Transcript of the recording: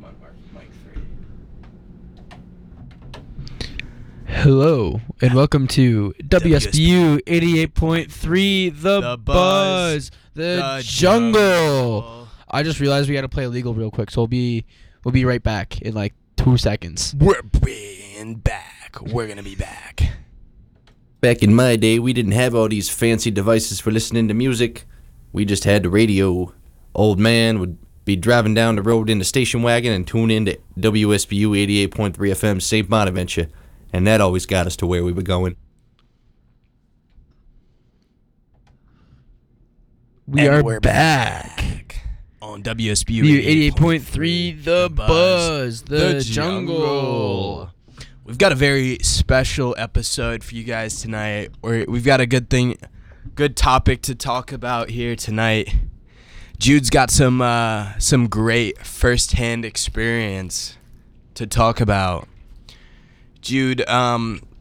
Mic 3. Hello, and welcome to WSBU 88.3, The Buzz, the Jungle. I just realized we got to play illegal real quick, so we'll be right back in like 2 seconds. We're back. We're going to be back. Back in my day, we didn't have all these fancy devices for listening to music. We just had the radio. Old man would be driving down the road in the station wagon and tune in to WSBU 88.3 FM St. Bonaventure, and that always got us to where we were going. We're back on WSBU 88.3, The Buzz, the Jungle. We've got a very special episode for you guys tonight. We've got a good topic to talk about here tonight. Jude's got some great first-hand experience to talk about. Jude,